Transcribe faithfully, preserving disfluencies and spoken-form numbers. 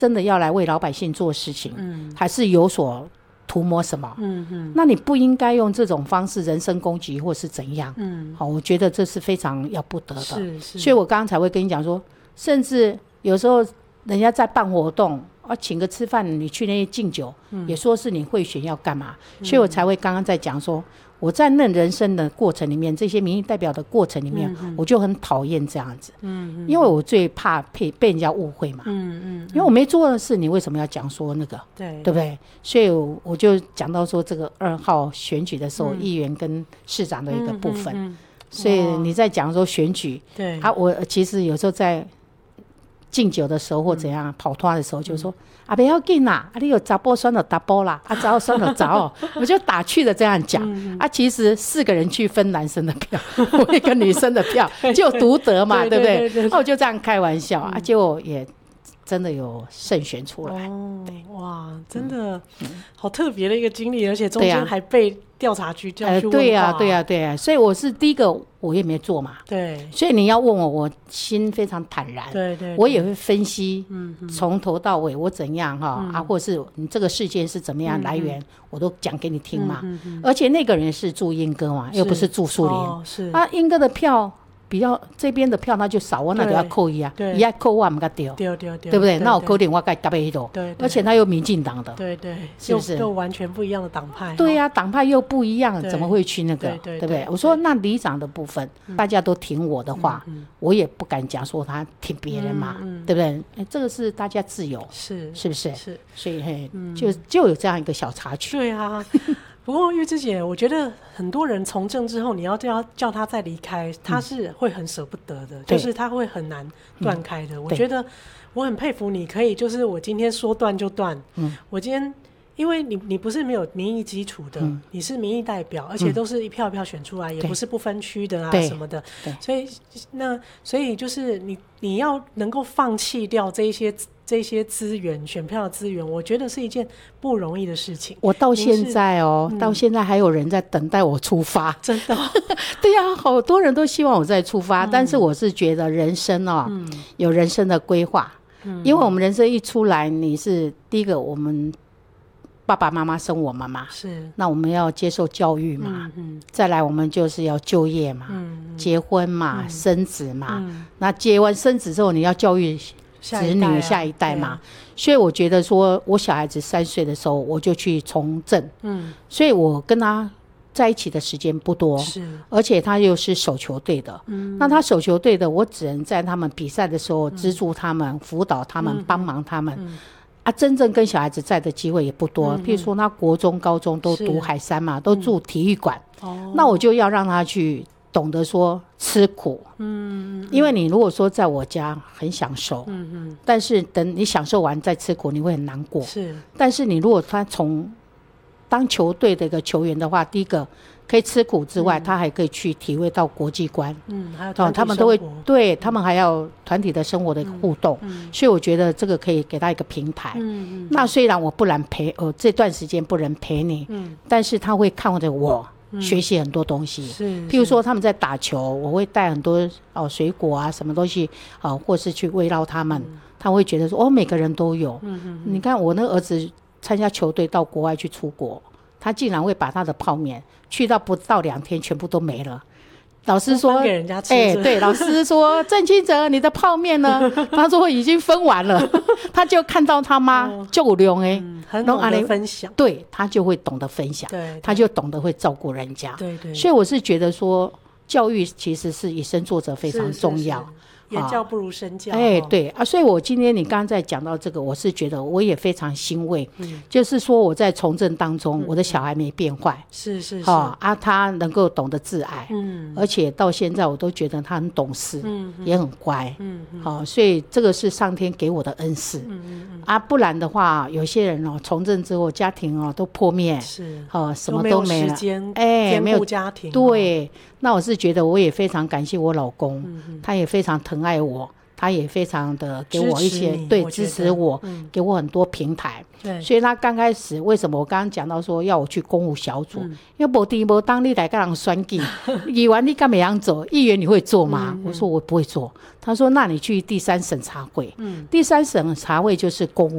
真的要来为老百姓做事情，嗯，还是有所涂抹什么，嗯嗯，那你不应该用这种方式人身攻击或是怎样，嗯，好，我觉得这是非常要不得的，是是，所以我刚刚才会跟你讲说，甚至有时候人家在办活动啊，请个吃饭，你去那些敬酒，嗯，也说是你贿选要干嘛，嗯，所以我才会刚刚在讲说，我在那人生的过程里面，这些民意代表的过程里面，嗯，我就很讨厌这样子，嗯，因为我最怕被被人家误会嘛，嗯嗯，因为我没做的事，你为什么要讲说那个，对对不对？所以我就讲到说这个二号选举的时候，嗯，议员跟市长的一个部分，嗯嗯嗯，所以你在讲说选举，对啊，我其实有时候在敬酒的时候或怎样，嗯，跑脱的时候就说，嗯，啊不要紧啦，啊你有查甫选就查甫啦，啊查某选就查某我就打趣的这样讲，嗯，啊其实四个人去分男生的票我一个女生的票就独得嘛，对不对？那我就这样开玩笑，嗯，啊结果也真的有胜选出来，哦， 哇，真的好特别的一个经历，而且中间还被调查局叫去问话， 对呀，对呀，对呀，所以我是第一个，我也没做嘛， 对， 所以你要问我，我心非常坦然， 对 对, 对， 我也会分析，嗯，从头到尾我怎样哈，嗯，啊，或是你这个事件是怎么样来源，嗯，我都讲给你听嘛，嗯嗯嗯，而且那个人是住莺歌嘛，又不是住树林，哦，是啊，莺歌的票比较这边的票那就少，我那就要扣一啊，你要扣我不给丢，对对对，对不对？那我扣点我该搭配一朵，对，而且他又民进党的， 对对，是不是？就完全不一样的党派， 对呀，党派又不一样，怎么会去那个？对不对？我说那里长的部分，大家都挺我的话，我也不敢讲说他挺别人嘛，对不对？这个是大家自由，是是不是？是，所以嘿，就就有这样一个小插曲， 对啊。不过玉芝姐，我觉得很多人从政之后，你要叫叫他再离开，他是会很舍不得的，嗯，就是他会很难断开的，嗯，我觉得我很佩服你可以，就是我今天说断就断，嗯，我今天因为你你不是没有民意基础的，嗯，你是民意代表，而且都是一票一票选出来，嗯，也不是不分区的啊什么的，所以那所以就是你你要能够放弃掉这一些这些资源，选票的资源，我觉得是一件不容易的事情。 我到现在哦，嗯，到现在还有人在等待我出发， 真的， 对呀，啊，好多人都希望我再出发，嗯，但是我是觉得人生哦，嗯，有人生的规划，嗯，因为我们人生一出来，你是第一个，我们爸爸妈妈生我们嘛，是，那我们要接受教育嘛，嗯嗯，再来我们就是要就业嘛，嗯，结婚嘛，嗯，生子嘛，嗯，那结完生子之后，你要教育子女 下一 代,、啊、下一代嘛，啊，所以我觉得说我小孩子三岁的时候我就去从政，嗯，所以我跟他在一起的时间不多，是，而且他又是手球队的，嗯，那他手球队的我只能在他们比赛的时候资助他们，嗯，辅导他们，嗯，帮忙他们，嗯，啊，真正跟小孩子在的机会也不多，嗯，譬如说他国中高中都读海山嘛，都住体育馆，嗯，那我就要让他去懂得说吃苦，嗯，因为你如果说在我家很享受，嗯嗯，但是等你享受完再吃苦，你会很难过，是。但是你如果他从当球队的一个球员的话，第一个可以吃苦之外，嗯，他还可以去体会到国际观，嗯，还有团体生活，他们都会对他们还要团体的生活的互动，嗯，所以我觉得这个可以给他一个平台。嗯嗯，那虽然我不能陪，呃，这段时间不能陪你，嗯，但是他会看着我。学习很多东西，是，譬如说他们在打球，我会带很多哦水果啊什么东西，哦，或是去慰劳他们，嗯，他会觉得说哦每个人都有，嗯嗯，你看我那个儿子参加球队到国外去出国，他竟然会把他的泡面去到不到两天全部都没了。老师说分给人家吃， 哎，对，老师说郑清哲你的泡面呢？他说已经分完了，他就看到他妈就量哎， 嗯，很懂得分享， 对，他就会懂得分享，对，他就懂得会照顾人家，对对，所以我是觉得说教育其实是以身作则非常重要。是是是， 言教不如身教， 哎，欸，对啊，所以我今天你刚刚在讲到这个，我是觉得我也非常欣慰，嗯，就是说我在从政当中，嗯，我的小孩没变坏，是是是，哦，啊，他能够懂得自爱，嗯，而且到现在我都觉得他很懂事，嗯，也很乖，嗯，好，哦，所以这个是上天给我的恩赐，嗯嗯嗯，啊，不然的话，有些人哦，从政之后家庭哦都破灭，是，哦，什么都没了， 哎，没有家庭， 对，那我是觉得我也非常感谢我老公，嗯，他也非常疼爱我，他也非常的给我一些对支持我，嗯，给我很多平台，对，所以他刚开始为什么我刚刚讲到说要我去公务小组，嗯，因为没地没当你来跟人选举，议员你干嘛样做？议员你会做吗？嗯，我说我不会做。他说那你去第三审查会，嗯，第三审查会就是公务。